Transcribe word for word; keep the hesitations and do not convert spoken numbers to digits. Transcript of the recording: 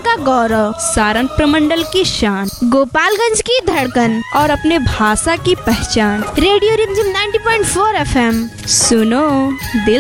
का गौरव, सारण प्रमंडल की शान, गोपालगंज की धड़कन और अपने भाषा की पहचान। रेडियो रिमझिम नब्बे पॉइंट चार एफएम। सुनो दिल